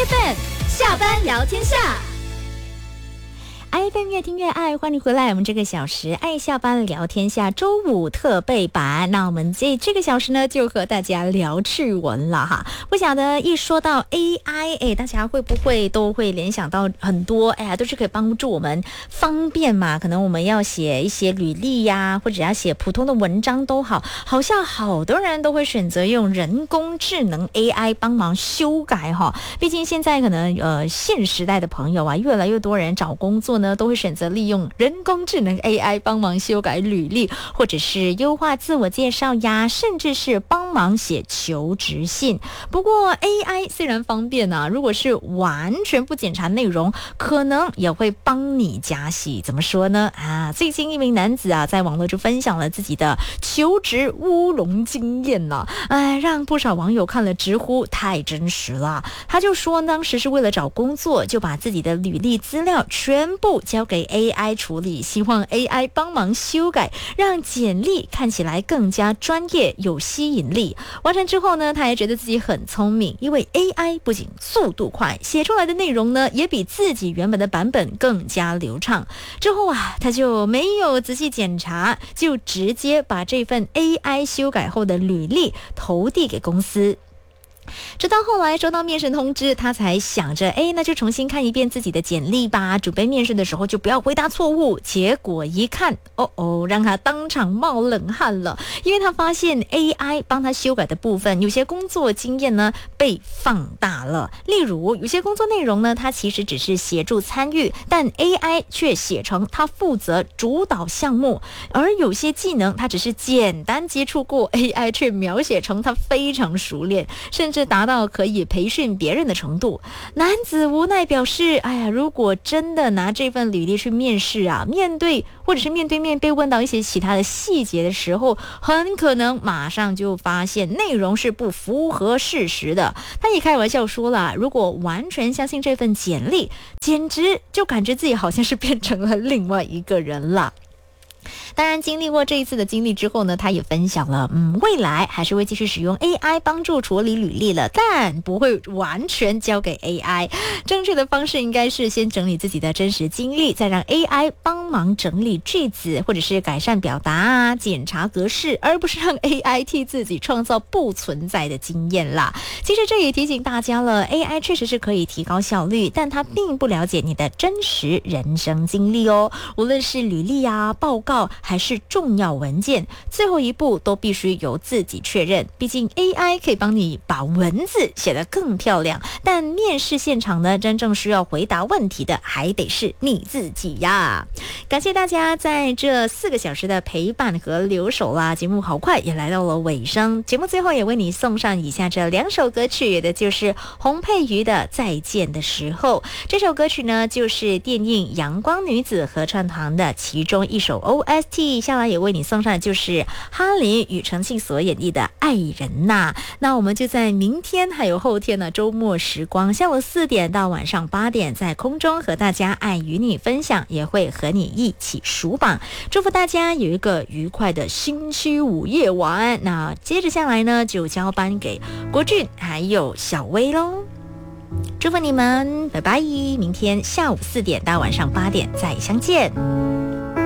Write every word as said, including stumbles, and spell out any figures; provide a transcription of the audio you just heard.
F M 下班聊天下。 I F M 越听越爱，欢迎回来。我们这个小时爱下班聊天下周五特备版，那我们这这个小时呢，就和大家聊趣闻了哈。不晓得一说到 A I， 哎，大家会不会都会联想到很多？哎呀，都是可以帮助我们方便嘛。可能我们要写一些履历呀、啊，或者要写普通的文章都好，好像好多人都会选择用人工智能 A I 帮忙修改哈。毕竟现在可能呃现时代的朋友啊，越来越多人找工作呢，都会选择利用人工智能 A I 帮忙修改履历，或者是优化自我介绍呀，甚至是帮忙写求职信。不过 A I 虽然方便啊，如果是完全不检查内容，可能也会帮你加戏。怎么说呢？啊，最近一名男子啊，在网络就分享了自己的求职乌龙经验呢、啊，哎，让不少网友看了直呼太真实了。他就说，当时是为了找工作，就把自己的履历资料全部交给 A I 处理，希望 A I 帮忙修改，让简历看起来更加专业有吸引力。完成之后呢，他也觉得自己很聪明，因为 A I 不仅速度快，写出来的内容呢也比自己原本的版本更加流畅。之后啊，他就没有仔细检查，就直接把这份 A I 修改后的履历投递给公司。直到后来收到面试通知，他才想着，哎，那就重新看一遍自己的简历吧，准备面试的时候就不要回答错误。结果一看，哦哦，让他当场冒冷汗了，因为他发现 A I 帮他修改的部分，有些工作经验呢被放大了。例如，有些工作内容呢，他其实只是协助参与，但 A I 却写成他负责主导项目；而有些技能，他只是简单接触过 ，A I 却描写成他非常熟练，甚至达到可以培训别人的程度。男子无奈表示，哎呀，如果真的拿这份履历去面试啊，面对或者是面对面被问到一些其他的细节的时候，很可能马上就发现内容是不符合事实的。他也开玩笑说了，如果完全相信这份简历，简直就感觉自己好像是变成了另外一个人了。当然，经历过这一次的经历之后呢，他也分享了，嗯，未来还是会继续使用 A I 帮助处理履历了，但不会完全交给 A I。正确的方式应该是先整理自己的真实经历，再让 A I 帮忙整理句子，或者是改善表达啊，检查格式，而不是让 A I 替自己创造不存在的经验啦。其实这也提醒大家了 ，A I 确实是可以提高效率，但它并不了解你的真实人生经历哦。无论是履历啊、报告还是重要文件，最后一步都必须由自己确认。毕竟 A I 可以帮你把文字写得更漂亮，但面试现场呢，真正需要回答问题的还得是你自己呀。感谢大家在这四个小时的陪伴和留守啦，节目好快也来到了尾声。节目最后也为你送上以下这两首歌曲，的就是洪佩瑜的《再见的时候》。这首歌曲呢，就是电影《阳光女子合唱团》的其中一首 O S T， 下来也为你送上就是哈林与陈庆所演绎的《爱人呐》。那我们就在明天还有后天呢，周末时光下午四点到晚上八点，在空中和大家爱与你分享，也会和你一起数榜。祝福大家有一个愉快的星期五夜晚。那接着下来呢，就交班给国俊还有小薇喽。祝福你们，拜拜！明天下午四点到晚上八点再相见。